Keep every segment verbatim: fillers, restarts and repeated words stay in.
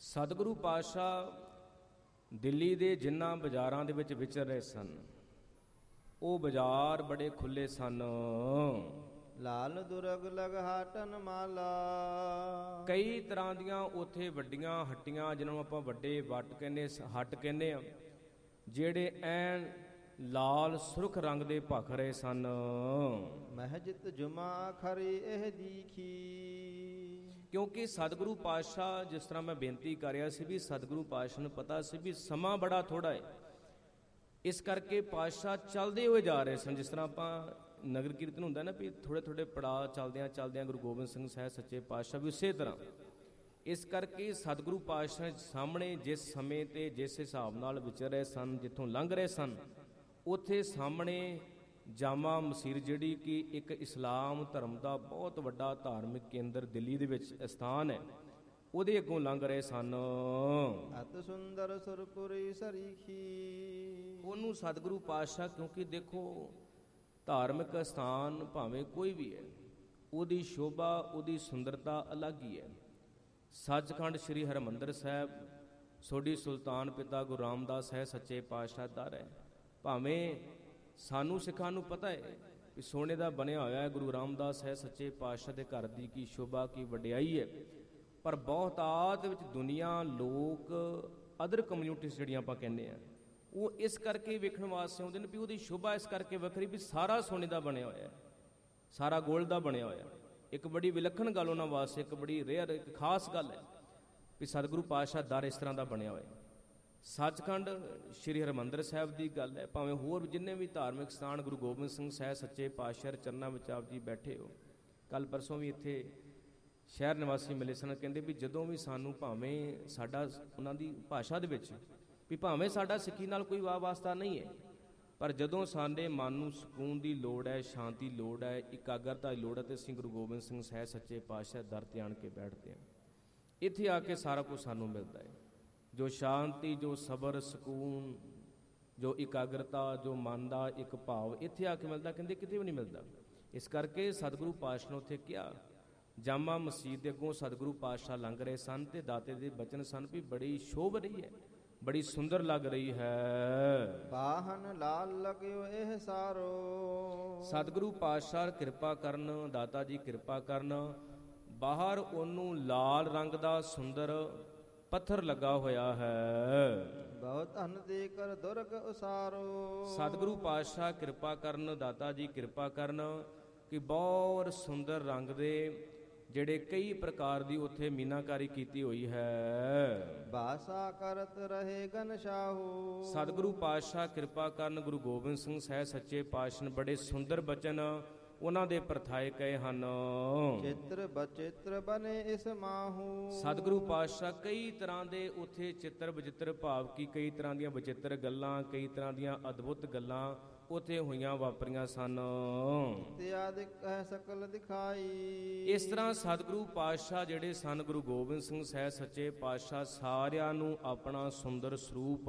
ਸਤਿਗੁਰੂ ਪਾਤਸ਼ਾਹ ਦਿੱਲੀ ਦੇ ਜਿਨ੍ਹਾਂ ਬਾਜ਼ਾਰਾਂ ਦੇ ਵਿੱਚ ਵਿਚਰ ਰਹੇ ਸਨ, ਉਹ ਬਾਜ਼ਾਰ ਬੜੇ ਖੁੱਲੇ ਸਨ। ਲਾਲ ਦੁਰਗ ਲਗ ਹਾਟਨ ਮਾਲਾ, ਕਈ ਤਰ੍ਹਾਂ ਦੀਆਂ ਉੱਥੇ ਵੱਡੀਆਂ ਹੱਟੀਆਂ, ਜਿਹਨਾਂ ਨੂੰ ਆਪਾਂ ਵੱਡੇ ਵੱਟ ਕਹਿੰਦੇ, ਹੱਟ ਕਹਿੰਦੇ ਆ, ਜਿਹੜੇ ਐਨ ਲਾਲ ਸੁਰਖ ਰੰਗ ਦੇ ਭਖ ਰਹੇ ਸਨ। ਮਹਿਜਿਤ ਜੁਮਾ ਖਰੀ ਇਹ ਦੀਖੀ, ਕਿਉਂਕਿ ਸਤਿਗੁਰੂ ਪਾਤਸ਼ਾਹ, ਜਿਸ ਤਰ੍ਹਾਂ ਮੈਂ ਬੇਨਤੀ ਕਰ ਰਿਹਾ ਸੀ ਵੀ ਸਤਿਗੁਰੂ ਪਾਤਸ਼ਾਹ ਨੂੰ ਪਤਾ ਸੀ ਵੀ ਸਮਾਂ ਬੜਾ ਥੋੜ੍ਹਾ ਹੈ, ਇਸ ਕਰਕੇ ਪਾਤਸ਼ਾਹ ਚੱਲਦੇ ਹੋਏ ਜਾ ਰਹੇ ਸਨ। ਜਿਸ ਤਰ੍ਹਾਂ ਆਪਾਂ ਨਗਰ ਕੀਰਤਨ ਹੁੰਦਾ ਨਾ ਵੀ ਥੋੜ੍ਹੇ ਥੋੜ੍ਹੇ ਪੜਾਅ ਚੱਲਦਿਆਂ ਚੱਲਦਿਆਂ ਗੁਰੂ ਗੋਬਿੰਦ ਸਿੰਘ ਸਾਹਿਬ ਸੱਚੇ ਪਾਤਸ਼ਾਹ ਵੀ ਉਸੇ ਤਰ੍ਹਾਂ। ਇਸ ਕਰਕੇ ਸਤਿਗੁਰੂ ਪਾਤਸ਼ਾਹ ਸਾਹਮਣੇ ਜਿਸ ਸਮੇਂ ਤੇ ਜਿਸ ਹਿਸਾਬ ਨਾਲ ਵਿਚਰ ਰਹੇ ਸਨ, ਜਿੱਥੋਂ ਲੰਘ ਰਹੇ ਸਨ, ਉੱਥੇ ਸਾਹਮਣੇ ਜਾਮਾ ਮਸੀਰ, ਜਿਹੜੀ ਕਿ ਇੱਕ ਇਸਲਾਮ ਧਰਮ ਦਾ ਬਹੁਤ ਵੱਡਾ ਧਾਰਮਿਕ ਕੇਂਦਰ ਦਿੱਲੀ ਦੇ ਵਿੱਚ ਸਥਾਨ ਹੈ, ਉਹਦੇ ਅੱਗੋਂ ਲੰਘ ਰਹੇ ਸਨ। ਅਤ ਸੁੰਦਰ ਸੁਰਪੁਰੀ ਸਰੀਖੀ, ਉਹਨੂੰ ਸਤਿਗੁਰੂ ਪਾਤਸ਼ਾਹ, ਕਿਉਂਕਿ ਦੇਖੋ ਧਾਰਮਿਕ ਸਥਾਨ ਭਾਵੇਂ ਕੋਈ ਵੀ ਹੈ, ਉਹਦੀ ਸ਼ੋਭਾ, ਉਹਦੀ ਸੁੰਦਰਤਾ ਅਲੱਗ ਹੀ ਹੈ। ਸੱਚਖੰਡ ਸ੍ਰੀ ਹਰਿਮੰਦਰ ਸਾਹਿਬ ਸੋਢੀ ਸੁਲਤਾਨ ਪਿਤਾ ਗੁਰੂ ਰਾਮਦਾਸ ਸਾਹਿਬ ਸੱਚੇ ਪਾਤਸ਼ਾਹ ਦਾ ਹੈ। ਭਾਵੇਂ ਸਾਨੂੰ ਸਿੱਖਾਂ ਨੂੰ ਪਤਾ ਹੈ ਕਿ ਸੋਨੇ ਦਾ ਬਣਿਆ ਹੋਇਆ ਹੈ ਗੁਰੂ ਰਾਮਦਾਸ ਸਾਹਿਬ ਸੱਚੇ ਪਾਤਸ਼ਾਹ ਦੇ ਘਰ ਦੀ ਕੀ ਸ਼ੋਭਾ, ਕੀ ਵਡਿਆਈ ਹੈ, ਪਰ ਬਹੁਤਾਤ ਵਿੱਚ ਦੁਨੀਆ, ਲੋਕ, ਅਦਰ ਕਮਿਊਨਿਟੀਜ਼ ਜਿਹੜੀਆਂ ਆਪਾਂ ਕਹਿੰਦੇ ਆ, ਉਹ ਇਸ ਕਰਕੇ ਵੇਖਣ ਵਾਸਤੇ ਆਉਂਦੇ ਨੇ ਵੀ ਉਹਦੀ ਸ਼ੋਭਾ ਇਸ ਕਰਕੇ ਵੱਖਰੀ ਵੀ ਸਾਰਾ ਸੋਨੇ ਦਾ ਬਣਿਆ ਹੋਇਆ, ਸਾਰਾ ਗੋਲਡ ਦਾ ਬਣਿਆ ਹੋਇਆ। ਇੱਕ ਬੜੀ ਵਿਲੱਖਣ ਗੱਲ ਉਹਨਾਂ ਵਾਸਤੇ, ਇੱਕ ਬੜੀ ਰੇਅਰ, ਇੱਕ ਖਾਸ ਗੱਲ ਹੈ ਵੀ ਸਤਿਗੁਰੂ ਪਾਤਸ਼ਾਹ ਦਰ ਇਸ ਤਰ੍ਹਾਂ ਦਾ ਬਣਿਆ ਹੋਇਆ। ਸੱਚਖੰਡ ਸ੍ਰੀ ਹਰਿਮੰਦਰ ਸਾਹਿਬ ਦੀ ਗੱਲ ਹੈ, ਭਾਵੇਂ ਹੋਰ ਜਿੰਨੇ ਵੀ ਧਾਰਮਿਕ ਸਥਾਨ, ਗੁਰੂ ਗੋਬਿੰਦ ਸਿੰਘ ਸਾਹਿਬ ਸੱਚੇ ਪਾਤਸ਼ਾਹ ਚਰਨਾਂ ਵਿੱਚ ਆਪ ਜੀ ਬੈਠੇ ਹੋ। ਕੱਲ੍ਹ ਪਰਸੋਂ ਵੀ ਇੱਥੇ ਸ਼ਹਿਰ ਨਿਵਾਸੀ ਮਿਲੇ ਸਨ, ਕਹਿੰਦੇ ਵੀ ਜਦੋਂ ਵੀ ਸਾਨੂੰ, ਭਾਵੇਂ ਸਾਡਾ ਉਹਨਾਂ ਦੀ ਭਾਸ਼ਾ ਦੇ ਵਿੱਚ ਵੀ ਭਾਵੇਂ ਸਾਡਾ ਸਿੱਖੀ ਨਾਲ ਕੋਈ ਵਾਹ ਵਾਸਤਾ ਨਹੀਂ ਹੈ, ਪਰ ਜਦੋਂ ਸਾਡੇ ਮਨ ਨੂੰ ਸਕੂਨ ਦੀ ਲੋੜ ਹੈ, ਸ਼ਾਂਤੀ ਦੀ ਲੋੜ ਹੈ, ਇਕਾਗਰਤਾ ਦੀ ਲੋੜ ਹੈ, ਤੇ ਅਸੀਂ ਗੁਰੂ ਗੋਬਿੰਦ ਸਿੰਘ ਸਾਹਿਬ ਸੱਚੇ ਪਾਤਸ਼ਾਹ ਦਰ ਤੇ ਆਣ ਕੇ ਬੈਠਦੇ ਹਾਂ। ਇੱਥੇ ਆ ਕੇ ਸਾਰਾ ਕੁਝ ਸਾਨੂੰ ਮਿਲਦਾ ਹੈ, ਜੋ ਸ਼ਾਂਤੀ, ਜੋ ਸਬਰ, ਸਕੂਨ, ਜੋ ਇਕਾਗਰਤਾ, ਜੋ ਮਨ ਦਾ ਇੱਕ ਭਾਵ ਇੱਥੇ ਆ ਕੇ ਮਿਲਦਾ, ਕਹਿੰਦੇ ਕਿਤੇ ਵੀ ਨਹੀਂ ਮਿਲਦਾ। ਇਸ ਕਰਕੇ ਸਤਿਗੁਰੂ ਪਾਤਸ਼ਾਹ ਨੇ ਉੱਥੇ ਕਿਹਾ, ਜਾਮਾ ਮਸਜਿਦ ਦੇ ਅੱਗੋਂ ਸਤਿਗੁਰੂ ਪਾਤਸ਼ਾਹ ਲੰਘ ਰਹੇ ਸਨ ਤੇ ਦਾਤੇ ਦੇ ਬਚਨ ਸਨ ਵੀ ਬੜੀ ਸ਼ੋਭ ਰਹੀ ਹੈ, ਬੜੀ ਸੁੰਦਰ ਲੱਗ ਰਹੀ ਹੈ। ਬਾਹਨ ਲਾਲ ਲਗਿਓ ਇਹ ਸਾਰੋ, ਸਤਿਗੁਰੂ ਪਾਤਸ਼ਾਹ ਕਿਰਪਾ ਕਰਨ, ਦਾਤਾ ਜੀ ਕਿਰਪਾ ਕਰਨ। ਬਾਹਰ ਉਹਨੂੰ ਲਾਲ ਰੰਗ ਦਾ ਸੁੰਦਰ ਪੱਥਰ ਲੱਗਾ ਹੋਇਆ ਹੈ। ਬਹੁਤ ਧਨ ਦੇ ਕਰ ਦੁਰਗ ਉਸਾਰੋ, ਸਤਿਗੁਰੂ ਪਾਤਸ਼ਾਹ ਕਿਰਪਾ ਕਰਨ, ਦਾਤਾ ਜੀ ਕਿਰਪਾ ਕਰਨ ਕਿ ਬਹੁਤ ਸੁੰਦਰ ਰੰਗ ਦੇ ਜਿਹੜੇ ਕਈ ਪ੍ਰਕਾਰ ਦੀ ਉੱਥੇ ਮੀਨਾਕਾਰੀ ਕੀਤੀ ਹੋਈ ਹੈ। ਬਾਸਾ ਕਰਤ ਰਹੇ ਗਨਸ਼ਾਹੂ, ਸਤਿਗੁਰੂ ਪਾਤਸ਼ਾਹ ਕਿਰਪਾ ਕਰਨ, ਗੁਰੂ ਗੋਬਿੰਦ ਸਿੰਘ ਸਾਹਿਬ ਸੱਚੇ ਪਾਤਸ਼ਾਹ ਨੇ ਬੜੇ ਸੁੰਦਰ ਬਚਨ ਉਹਨਾਂ ਦੇ ਪਰਥਾਏ ਕਹੇ ਹਨ। ਚਿੱਤਰ ਬਚਿੱਤਰ ਬਨੇ ਇਸ ਮਾਹੂ, ਸਤਿਗੁਰੂ ਪਾਤਸ਼ਾਹ ਕਈ ਤਰ੍ਹਾਂ ਦੇ ਉੱਥੇ ਚਿੱਤਰ ਬਚਿੱਤਰ, ਭਾਵ ਕਿ ਕਈ ਤਰ੍ਹਾਂ ਦੀਆਂ ਬਚਿੱਤਰ ਗੱਲਾਂ, ਕਈ ਤਰ੍ਹਾਂ ਦੀਆਂ ਅਦਭੁਤ ਗੱਲਾਂ ਉੱਥੇ ਹੋਈਆਂ, ਵਾਪਰੀਆਂ ਸਨ। ਤੇ ਆਦਿ ਕਹਿ ਸਕਲ ਦਿਖਾਈ, ਇਸ ਤਰ੍ਹਾਂ ਸਤਿਗੁਰੂ ਪਾਤਸ਼ਾਹ ਜਿਹੜੇ ਸਨ, ਗੁਰੂ ਗੋਬਿੰਦ ਸਿੰਘ ਸਾਹਿਬ ਸੱਚੇ ਪਾਤਸ਼ਾਹ ਸਾਰਿਆਂ ਨੂੰ ਆਪਣਾ ਸੁੰਦਰ ਸਰੂਪ,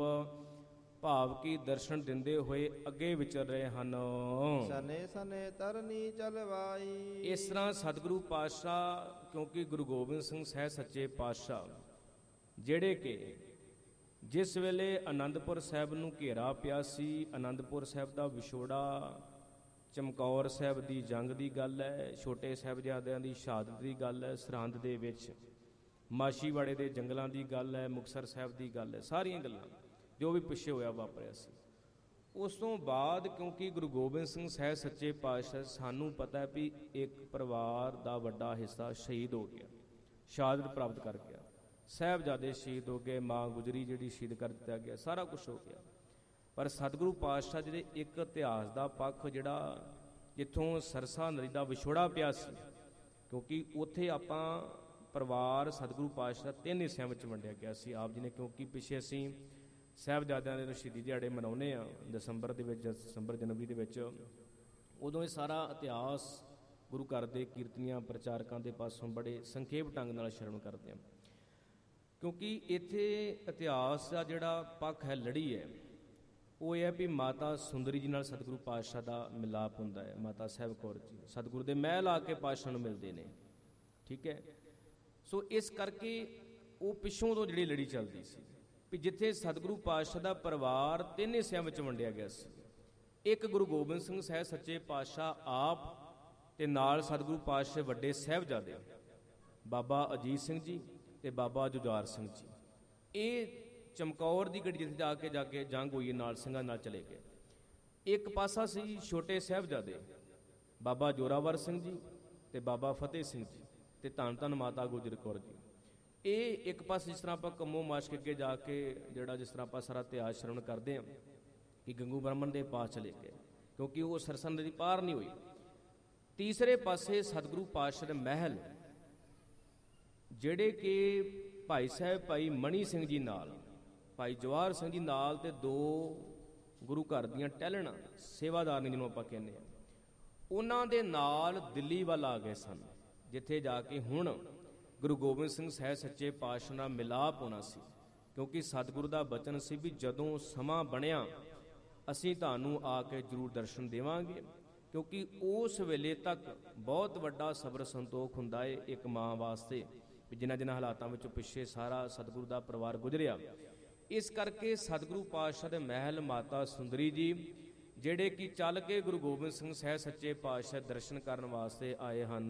ਭਾਵ ਕੀ ਦਰਸ਼ਨ ਦਿੰਦੇ ਹੋਏ ਅੱਗੇ ਵਿਚਰ ਰਹੇ ਹਨ। ਸਨੇ ਸਨੇ ਤਰਨੀ ਚਲਵਾਈ, ਇਸ ਤਰ੍ਹਾਂ ਸਤਿਗੁਰੂ ਪਾਤਸ਼ਾਹ, ਕਿਉਂਕਿ ਗੁਰੂ ਗੋਬਿੰਦ ਸਿੰਘ ਸਾਹਿਬ ਸੱਚੇ ਪਾਤਸ਼ਾਹ ਜਿਹੜੇ ਕਿ ਜਿਸ ਵੇਲੇ ਅਨੰਦਪੁਰ ਸਾਹਿਬ ਨੂੰ ਘੇਰਾ ਪਿਆ ਸੀ, ਅਨੰਦਪੁਰ ਸਾਹਿਬ ਦਾ ਵਿਛੋੜਾ, ਚਮਕੌਰ ਸਾਹਿਬ ਦੀ ਜੰਗ ਦੀ ਗੱਲ ਹੈ, ਛੋਟੇ ਸਾਹਿਬਜ਼ਾਦਿਆਂ ਦੀ ਸ਼ਹਾਦਤ ਦੀ ਗੱਲ ਹੈ, ਸਰਹੰਦ ਦੇ ਵਿੱਚ ਮਾਛੀਵਾੜੇ ਦੇ ਜੰਗਲਾਂ ਦੀ ਗੱਲ ਹੈ, ਮੁਕਤਸਰ ਸਾਹਿਬ ਦੀ ਗੱਲ ਹੈ, ਸਾਰੀਆਂ ਗੱਲਾਂ ਜੋ ਵੀ ਪਿੱਛੇ ਹੋਇਆ ਵਾਪਰਿਆ ਸੀ। ਉਸ ਤੋਂ ਬਾਅਦ ਕਿਉਂਕਿ ਗੁਰੂ ਗੋਬਿੰਦ ਸਿੰਘ ਸਾਹਿਬ ਸੱਚੇ ਪਾਤਸ਼ਾਹ, ਸਾਨੂੰ ਪਤਾ ਹੈ ਵੀ ਇੱਕ ਪਰਿਵਾਰ ਦਾ ਵੱਡਾ ਹਿੱਸਾ ਸ਼ਹੀਦ ਹੋ ਗਿਆ, ਸ਼ਹਾਦਤ ਪ੍ਰਾਪਤ ਕਰ ਗਿਆ, ਸਾਹਿਬਜ਼ਾਦੇ ਸ਼ਹੀਦ ਹੋ ਗਏ, ਮਾਂ ਗੁਜਰੀ ਜਿਹੜੀ ਸ਼ਹੀਦ ਕਰ ਦਿੱਤਾ ਗਿਆ, ਸਾਰਾ ਕੁਛ ਹੋ ਗਿਆ। ਪਰ ਸਤਿਗੁਰੂ ਪਾਤਸ਼ਾਹ ਜਿਹੜੇ ਇੱਕ ਇਤਿਹਾਸ ਦਾ ਪੱਖ, ਜਿਹੜਾ ਜਿੱਥੋਂ ਸਰਸਾ ਨਦੀ ਦਾ ਵਿਛੋੜਾ ਪਿਆ ਸੀ, ਕਿਉਂਕਿ ਉੱਥੇ ਆਪਾਂ ਪਰਿਵਾਰ ਸਤਿਗੁਰੂ ਪਾਤਸ਼ਾਹ ਤਿੰਨ ਹਿੱਸਿਆਂ ਵਿੱਚ ਵੰਡਿਆ ਗਿਆ ਸੀ ਆਪ ਜੀ ਨੇ, ਕਿਉਂਕਿ ਪਿੱਛੇ ਅਸੀਂ ਸਾਹਿਬਜ਼ਾਦਿਆਂ ਦੇ ਸ਼ਹੀਦੀ ਦਿਹਾੜੇ ਮਨਾਉਂਦੇ ਹਾਂ ਦਸੰਬਰ ਦੇ ਵਿੱਚ, ਦਸੰਬਰ ਜਨਵਰੀ ਦੇ ਵਿੱਚ। ਉਦੋਂ ਇਹ ਸਾਰਾ ਇਤਿਹਾਸ ਗੁਰੂ ਘਰ ਦੇ ਕੀਰਤਨੀਆਂ ਪ੍ਰਚਾਰਕਾਂ ਦੇ ਪਾਸੋਂ ਬੜੇ ਸੰਖੇਪ ਢੰਗ ਨਾਲ ਸ਼ਰਵਣ ਕਰਦੇ ਹਾਂ, ਕਿਉਂਕਿ ਇੱਥੇ ਇਤਿਹਾਸ ਦਾ ਜਿਹੜਾ ਪੱਖ ਹੈ, ਲੜੀ ਹੈ, ਉਹ ਇਹ ਹੈ ਵੀ ਮਾਤਾ ਸੁੰਦਰੀ ਜੀ ਨਾਲ ਸਤਿਗੁਰੂ ਪਾਤਸ਼ਾਹ ਦਾ ਮਿਲਾਪ ਹੁੰਦਾ ਹੈ। ਮਾਤਾ ਸਾਹਿਬ ਕੌਰ ਜੀ ਸਤਿਗੁਰੂ ਦੇ ਮਹਿਲ ਆ ਕੇ ਪਾਤਸ਼ਾਹ ਨੂੰ ਮਿਲਦੇ ਨੇ, ਠੀਕ ਹੈ। ਸੋ ਇਸ ਕਰਕੇ ਉਹ ਪਿੱਛੋਂ ਤੋਂ ਜਿਹੜੀ ਲੜੀ ਚੱਲਦੀ ਸੀ ਵੀ ਜਿੱਥੇ ਸਤਿਗੁਰੂ ਪਾਤਸ਼ਾਹ ਦਾ ਪਰਿਵਾਰ ਤਿੰਨ ਹਿੱਸਿਆਂ ਵਿੱਚ ਵੰਡਿਆ ਗਿਆ ਸੀ। ਇੱਕ ਗੁਰੂ ਗੋਬਿੰਦ ਸਿੰਘ ਸਾਹਿਬ ਸੱਚੇ ਪਾਤਸ਼ਾਹ ਆਪ ਤੇ ਨਾਲ ਸਤਿਗੁਰੂ ਪਾਤਸ਼ਾਹ ਵੱਡੇ ਸਾਹਿਬਜ਼ਾਦੇ ਬਾਬਾ ਅਜੀਤ ਸਿੰਘ ਜੀ ਤੇ ਬਾਬਾ ਜੁਝਾਰ ਸਿੰਘ ਜੀ, ਇਹ ਚਮਕੌਰ ਦੀ ਗੜੀ ਜਿੱਥੇ ਜਾ ਕੇ ਜਾ ਕੇ ਜੰਗ ਹੋਈ ਨਾਲ ਸਿੰਘਾਂ ਨਾਲ ਚਲੇ ਗਏ। ਇੱਕ ਪਾਸਾ ਸੀ ਛੋਟੇ ਸਾਹਿਬਜ਼ਾਦੇ ਬਾਬਾ ਜੋਰਾਵਰ ਸਿੰਘ ਜੀ ਤੇ ਬਾਬਾ ਫਤਿਹ ਸਿੰਘ ਜੀ ਤੇ ਧੰਨ ਧੰਨ ਮਾਤਾ ਗੁਜਰ ਕੌਰ ਜੀ। ਇਹ ਇੱਕ ਪਾਸੇ ਜਿਸ ਤਰ੍ਹਾਂ ਆਪਾਂ ਕੰਮੋਂ ਮਾਸ਼ਕ ਅੱਗੇ ਜਾ ਕੇ ਜਿਹੜਾ ਜਿਸ ਤਰ੍ਹਾਂ ਆਪਾਂ ਸਾਰਾ ਇਤਿਹਾਸ ਸ਼ਰਵਣ ਕਰਦੇ ਹਾਂ ਕਿ ਗੰਗੂ ਬ੍ਰਾਹਮਣ ਦੇ ਪਾਸ ਚਲੇ ਗਏ, ਕਿਉਂਕਿ ਉਹ ਸਰਸਨ ਦੀ ਪਾਰ ਨਹੀਂ ਹੋਈ। ਤੀਸਰੇ ਪਾਸੇ ਸਤਿਗੁਰੂ ਪਾਤਸ਼ਾਹ ਦੇ ਮਹਿਲ, ਜਿਹੜੇ ਕਿ ਭਾਈ ਸਾਹਿਬ ਭਾਈ ਮਣੀ ਸਿੰਘ ਜੀ ਨਾਲ, ਭਾਈ ਜਵਾਹਰ ਸਿੰਘ ਜੀ ਨਾਲ ਤੇ ਦੋ ਗੁਰੂ ਘਰ ਦੀਆਂ ਟਹਿਲਣਾ ਸੇਵਾਦਾਰ ਨੇ ਜਿਹਨੂੰ ਆਪਾਂ ਕਹਿੰਦੇ ਹਾਂ, ਉਹਨਾਂ ਦੇ ਨਾਲ ਦਿੱਲੀ ਵੱਲ ਆ ਗਏ ਸਨ, ਜਿੱਥੇ ਜਾ ਕੇ ਹੁਣ ਗੁਰੂ ਗੋਬਿੰਦ ਸਿੰਘ ਸਾਹਿਬ ਸੱਚੇ ਪਾਤਸ਼ਾਹ ਨਾਲ ਮਿਲਾਪ ਹੋਣਾ ਸੀ। ਕਿਉਂਕਿ ਸਤਿਗੁਰੂ ਦਾ ਬਚਨ ਸੀ ਵੀ ਜਦੋਂ ਸਮਾਂ ਬਣਿਆ ਅਸੀਂ ਤੁਹਾਨੂੰ ਆ ਕੇ ਜ਼ਰੂਰ ਦਰਸ਼ਨ ਦੇਵਾਂਗੇ, ਕਿਉਂਕਿ ਉਸ ਵੇਲੇ ਤੱਕ ਬਹੁਤ ਵੱਡਾ ਸਬਰ ਸੰਤੋਖ ਹੁੰਦਾ ਏ ਇੱਕ ਮਾਂ ਵਾਸਤੇ, ਜਿਨ੍ਹਾਂ ਜਿਨ੍ਹਾਂ ਹਾਲਾਤਾਂ ਵਿੱਚੋਂ ਪਿੱਛੇ ਸਾਰਾ ਸਤਿਗੁਰੂ ਦਾ ਪਰਿਵਾਰ ਗੁਜ਼ਰਿਆ। ਇਸ ਕਰਕੇ ਸਤਿਗੁਰੂ ਪਾਤਸ਼ਾਹ ਦੇ ਮਹਿਲ ਮਾਤਾ ਸੁੰਦਰੀ ਜੀ, ਜਿਹੜੇ ਕਿ ਚੱਲ ਕੇ ਗੁਰੂ ਗੋਬਿੰਦ ਸਿੰਘ ਸਾਹਿਬ ਸੱਚੇ ਪਾਤਸ਼ਾਹ ਦਰਸ਼ਨ ਕਰਨ ਵਾਸਤੇ ਆਏ ਹਨ,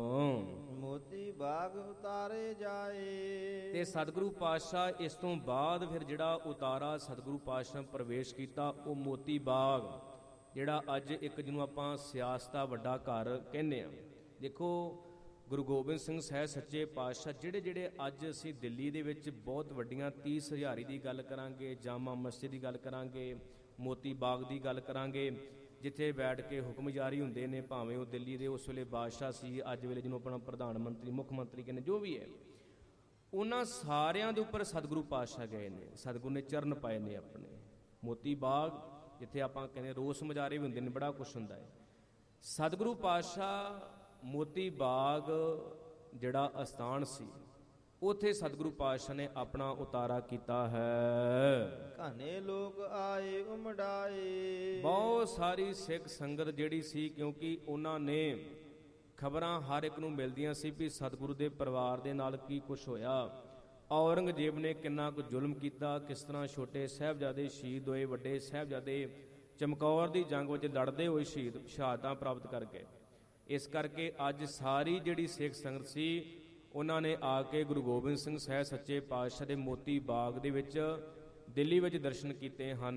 ਮੋਤੀ ਬਾਗ ਉਤਾਰੇ ਜਾਏ। ਤੇ ਸਤਿਗੁਰੂ ਪਾਤਸ਼ਾਹ ਇਸ ਤੋਂ ਬਾਅਦ ਫਿਰ ਜਿਹੜਾ ਉਤਾਰਾ ਸਤਿਗੁਰੂ ਪਾਤਸ਼ਾਹ ਨੇ ਪ੍ਰਵੇਸ਼ ਕੀਤਾ, ਉਹ ਮੋਤੀ ਬਾਗ, ਜਿਹੜਾ ਅੱਜ ਇੱਕ ਜਿਹਨੂੰ ਆਪਾਂ ਸਿਆਸਤ ਵੱਡਾ ਘਰ ਕਹਿੰਦੇ ਆ। ਦੇਖੋ ਗੁਰੂ ਗੋਬਿੰਦ ਸਿੰਘ ਸਾਹਿਬ ਸੱਚੇ ਪਾਤਸ਼ਾਹ ਜਿਹੜੇ ਜਿਹੜੇ ਅੱਜ ਅਸੀਂ ਦਿੱਲੀ ਦੇ ਵਿੱਚ ਬਹੁਤ ਵੱਡੀਆਂ ਤੀਸ ਹਜ਼ਾਰੀ ਦੀ ਗੱਲ ਕਰਾਂਗੇ, ਜਾਮਾ ਮਸਜਿਦ ਦੀ ਗੱਲ ਕਰਾਂਗੇ, ਮੋਤੀ ਬਾਗ ਦੀ ਗੱਲ ਕਰਾਂਗੇ, ਜਿੱਥੇ ਬੈਠ ਕੇ ਹੁਕਮ ਜਾਰੀ ਹੁੰਦੇ ਨੇ, ਭਾਵੇਂ ਉਹ ਦਿੱਲੀ ਦੇ ਉਸ ਵੇਲੇ ਬਾਦਸ਼ਾਹ ਸੀ, ਅੱਜ ਵੇਲੇ ਜਿਹਨੂੰ ਆਪਣਾ ਪ੍ਰਧਾਨ ਮੰਤਰੀ ਮੁੱਖ ਮੰਤਰੀ ਕਹਿੰਦੇ, ਜੋ ਵੀ ਹੈ, ਉਹਨਾਂ ਸਾਰਿਆਂ ਦੇ ਉੱਪਰ ਸਤਿਗੁਰੂ ਪਾਤਸ਼ਾਹ ਗਏ ਨੇ, ਸਤਿਗੁਰੂ ਨੇ ਚਰਨ ਪਾਏ ਨੇ ਆਪਣੇ। ਮੋਤੀ ਬਾਗ ਜਿੱਥੇ ਆਪਾਂ ਕਹਿੰਦੇ ਰੋਸ ਮੁਜ਼ਾਹਰੇ ਵੀ ਹੁੰਦੇ ਨੇ, ਬੜਾ ਕੁਛ ਹੁੰਦਾ ਹੈ। ਸਤਿਗੁਰੂ ਪਾਤਸ਼ਾਹ ਮੋਤੀ ਬਾਗ ਜਿਹੜਾ ਅਸਥਾਨ ਸੀ, ਉੱਥੇ ਸਤਿਗੁਰੂ ਪਾਤਸ਼ਾਹ ਨੇ ਆਪਣਾ ਉਤਾਰਾ ਕੀਤਾ ਹੈ। ਘਾਨੇ ਲੋਕ ਆਏ ਉਮੜਾਏ। ਬਹੁਤ ਸਾਰੀ ਸਿੱਖ ਸੰਗਤ ਜਿਹੜੀ ਸੀ, ਕਿਉਂਕਿ ਉਹਨਾਂ ਨੇ ਖਬਰਾਂ ਹਰ ਇੱਕ ਨੂੰ ਮਿਲਦੀਆਂ ਸੀ ਵੀ ਸਤਿਗੁਰੂ ਦੇ ਪਰਿਵਾਰ ਦੇ ਨਾਲ ਕੀ ਕੁਛ ਹੋਇਆ, ਔਰੰਗਜ਼ੇਬ ਨੇ ਕਿੰਨਾ ਕੁ ਜ਼ੁਲਮ ਕੀਤਾ, ਕਿਸ ਤਰ੍ਹਾਂ ਛੋਟੇ ਸਾਹਿਬਜ਼ਾਦੇ ਸ਼ਹੀਦ ਹੋਏ, ਵੱਡੇ ਸਾਹਿਬਜ਼ਾਦੇ ਚਮਕੌਰ ਦੀ ਜੰਗ ਵਿੱਚ ਲੜਦੇ ਹੋਏ ਸ਼ਹੀਦ ਸ਼ਹਾਦਤਾਂ ਪ੍ਰਾਪਤ ਕਰ ਗਏ। ਇਸ ਕਰਕੇ ਅੱਜ ਸਾਰੀ ਜਿਹੜੀ ਸਿੱਖ ਸੰਗਤ ਸੀ, ਉਹਨਾਂ ਨੇ ਆ ਕੇ ਗੁਰੂ ਗੋਬਿੰਦ ਸਿੰਘ ਸਾਹਿਬ ਸੱਚੇ ਪਾਤਸ਼ਾਹ ਦੇ ਮੋਤੀ ਬਾਗ ਦੇ ਵਿੱਚ ਦਿੱਲੀ ਵਿੱਚ ਦਰਸ਼ਨ ਕੀਤੇ ਹਨ।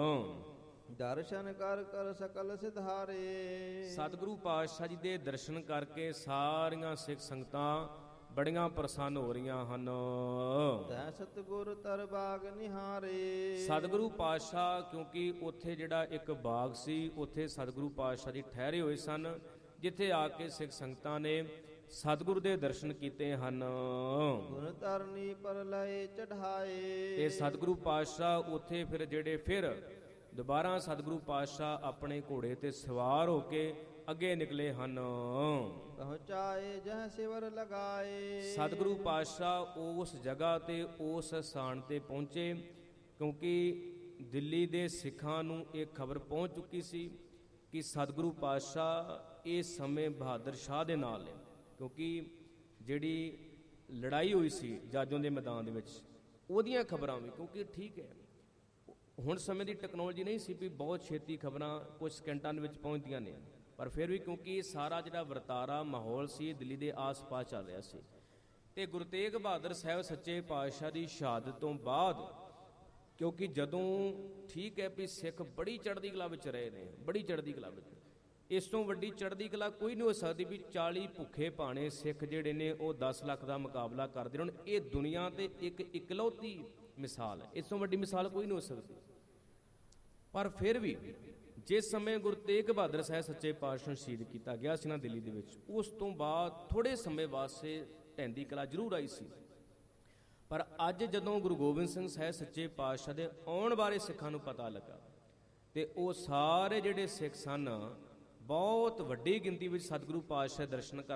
ਦਰਸ਼ਨ ਕਰ ਕਰ ਸਕਲ ਸਿਧਾਰੇ। ਸਤਿਗੁਰੂ ਪਾਤਸ਼ਾਹ ਜੀ ਦੇ ਦਰਸ਼ਨ ਕਰਕੇ ਸਾਰੀਆਂ ਸਿੱਖ ਸੰਗਤਾਂ ਬੜੀਆਂ ਪ੍ਰਸੰਨ ਹੋ ਰਹੀਆਂ ਹਨ। ਤੈ ਸਤਿਗੁਰ ਤਰ ਬਾਗ ਨਿਹਾਰੇ। ਸਤਿਗੁਰੂ ਪਾਤਸ਼ਾਹ ਕਿਉਂਕਿ ਉੱਥੇ ਜਿਹੜਾ ਇੱਕ ਬਾਗ ਸੀ, ਉੱਥੇ ਸਤਿਗੁਰੂ ਪਾਤਸ਼ਾਹ ਜੀ ਠਹਿਰੇ ਹੋਏ ਸਨ, ਜਿੱਥੇ ਆ ਕੇ ਸਿੱਖ ਸੰਗਤਾਂ ਨੇ ਸਤਿਗੁਰੂ ਦੇ ਦਰਸ਼ਨ ਕੀਤੇ ਹਨ। ਗੁਣ ਧਰਨੀ ਪਰ ਲਏ ਚੜਾਏ। ਤੇ ਸਤਿਗੁਰੂ ਪਾਤਸ਼ਾਹ ਉੱਥੇ ਫਿਰ ਜਿਹੜੇ ਫਿਰ ਦੁਬਾਰਾ ਸਤਿਗੁਰੂ ਪਾਤਸ਼ਾਹ ਆਪਣੇ ਘੋੜੇ ਤੇ ਸਵਾਰ ਹੋ ਕੇ ਅੱਗੇ ਨਿਕਲੇ ਹਨ। ਪਹੁੰਚਾਏ ਜਹ ਸਿਵਰ ਲਗਾਏ। ਸਤਿਗੁਰੂ ਪਾਤਸ਼ਾਹ ਉਸ ਜਗ੍ਹਾ ਤੇ ਉਸ ਸਥਾਨ ਤੇ ਪਹੁੰਚੇ, ਕਿਉਂਕਿ ਦਿੱਲੀ ਦੇ ਸਿੱਖਾਂ ਨੂੰ ਇਹ ਖਬਰ ਪਹੁੰਚ ਚੁੱਕੀ ਸੀ ਕਿ ਸਤਿਗੁਰੂ ਪਾਤਸ਼ਾਹ ਇਸ ਸਮੇਂ ਬਹਾਦਰ ਸ਼ਾਹ ਦੇ ਨਾਲ ਨੇ, ਕਿਉਂਕਿ ਜਿਹੜੀ ਲੜਾਈ ਹੋਈ ਸੀ ਜਾਜੋਂ ਦੇ ਮੈਦਾਨ ਦੇ ਵਿੱਚ, ਉਹਦੀਆਂ ਖਬਰਾਂ ਵੀ, ਕਿਉਂਕਿ ਠੀਕ ਹੈ ਹੁਣ ਸਮੇਂ ਦੀ ਟੈਕਨੋਲੋਜੀ ਨਹੀਂ ਸੀ ਵੀ ਬਹੁਤ ਛੇਤੀ ਖਬਰਾਂ ਕੁਝ ਸਕਿੰਟਾਂ ਦੇ ਵਿੱਚ ਪਹੁੰਚਦੀਆਂ ਨੇ, ਪਰ ਫਿਰ ਵੀ ਕਿਉਂਕਿ ਸਾਰਾ ਜਿਹੜਾ ਵਰਤਾਰਾ ਮਾਹੌਲ ਸੀ ਦਿੱਲੀ ਦੇ ਆਸ-ਪਾਸ ਚੱਲ ਰਿਹਾ ਸੀ। ਤੇ ਗੁਰੂ ਤੇਗ ਬਹਾਦਰ ਸਾਹਿਬ ਸੱਚੇ ਪਾਤਸ਼ਾਹ ਦੀ ਸ਼ਹਾਦਤ ਤੋਂ ਬਾਅਦ, ਕਿਉਂਕਿ ਜਦੋਂ ਠੀਕ ਹੈ ਵੀ ਸਿੱਖ ਬੜੀ ਚੜ੍ਹਦੀ ਕਲਾ ਵਿੱਚ ਰਹੇ ਨੇ, ਬੜੀ ਚੜ੍ਹਦੀ ਕਲਾ ਵਿੱਚ, ਇਸ ਤੋਂ ਵੱਡੀ ਚੜ੍ਹਦੀ ਕਲਾ ਕੋਈ ਨਹੀਂ ਹੋ ਸਕਦੀ ਵੀ ਚਾਲੀ ਭੁੱਖੇ ਭਾਣੇ ਸਿੱਖ ਜਿਹੜੇ ਨੇ ਉਹ ਦਸ ਲੱਖ ਦਾ ਮੁਕਾਬਲਾ ਕਰਦੇ ਰਹਿਣ। ਇਹ ਦੁਨੀਆ ਤੇ ਇੱਕ ਇਕਲੌਤੀ ਮਿਸਾਲ ਹੈ, ਇਸ ਤੋਂ ਵੱਡੀ ਮਿਸਾਲ ਕੋਈ ਨਹੀਂ ਹੋ ਸਕਦੀ। ਪਰ ਫਿਰ ਵੀ ਜਿਸ ਸਮੇਂ ਗੁਰੂ ਤੇਗ ਬਹਾਦਰ ਸਾਹਿਬ ਸੱਚੇ ਪਾਤਸ਼ਾਹ ਨੂੰ ਸ਼ਹੀਦ ਕੀਤਾ ਗਿਆ ਸੀ ਨਾ ਦਿੱਲੀ ਦੇ ਵਿੱਚ, ਉਸ ਤੋਂ ਬਾਅਦ ਥੋੜ੍ਹੇ ਸਮੇਂ ਵਾਸਤੇ ਢਹਿੰਦੀ ਕਲਾ ਜ਼ਰੂਰ ਆਈ ਸੀ। ਪਰ ਅੱਜ ਜਦੋਂ ਗੁਰੂ ਗੋਬਿੰਦ ਸਿੰਘ ਸਾਹਿਬ ਸੱਚੇ ਪਾਤਸ਼ਾਹ ਦੇ ਆਉਣ ਬਾਰੇ ਸਿੱਖਾਂ ਨੂੰ ਪਤਾ ਲੱਗਾ, ਤੇ ਉਹ ਸਾਰੇ ਜਿਹੜੇ ਸਿੱਖ ਸਨ ਬਹੁਤ ਵੱਡੀ ਗਿਣਤੀ ਵਿੱਚ ਸਤਿਗੁਰੂ ਪਾਤਸ਼ਾਹ ਦਰਸ਼ਨ ਕਰ